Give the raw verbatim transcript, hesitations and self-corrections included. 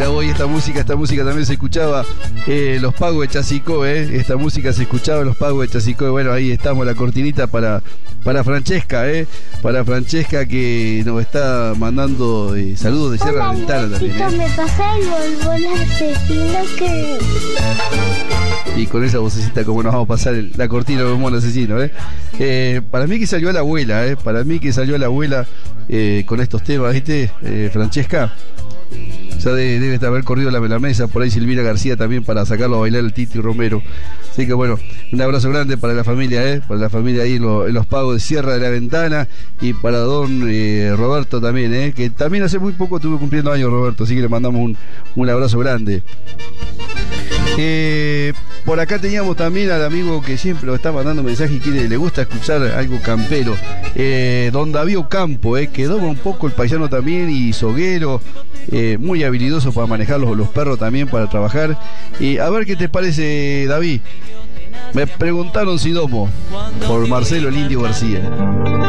Mirá vos, esta música, esta música también se escuchaba eh, los pagos de Chasicó, eh. Esta música se escuchaba en los pagos de Chasicó. Y bueno, ahí estamos, la cortinita para, para Francesca, eh. Para Francesca que nos está mandando eh, saludos de Sierra Hola, Ventana también. Eh. Me pasa el bombón asesino que... Y con esa vocecita como nos vamos a pasar el, la cortina del bombón asesino, eh. Eh, para mí que salió la abuela, eh. Para mí que salió la abuela eh, con estos temas, ¿viste? Eh, Francesca. Ya de, debe de haber corrido la, la mesa, por ahí Silvina García también para sacarlo a bailar el Titi Romero. Así que bueno, un abrazo grande para la familia, ¿eh? Para la familia ahí en, lo, en los pagos de Sierra de la Ventana y para don eh, Roberto también, ¿eh? Que también hace muy poco estuvo cumpliendo años Roberto, así que le mandamos un, un abrazo grande. Eh, por acá teníamos también al amigo que siempre nos está mandando mensajes y quiere, le gusta escuchar algo campero, eh, don David Ocampo, eh, que doma un poco el paisano también y soguero, eh, muy habilidoso para manejar los, los perros también para trabajar. Y a ver qué te parece, David. Me preguntaron si domo por Marcelo el Indio García.